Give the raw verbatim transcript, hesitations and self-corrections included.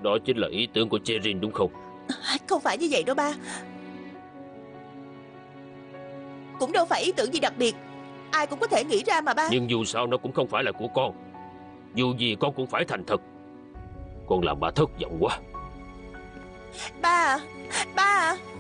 Đó chính là ý tưởng của Cherin đúng không? Không phải như vậy đâu ba. Cũng đâu phải ý tưởng gì đặc biệt, ai cũng có thể nghĩ ra mà ba. Nhưng dù sao nó cũng không phải là của con. Dù gì con cũng phải thành thật. Con làm ba thất vọng quá. Ba à, ba à.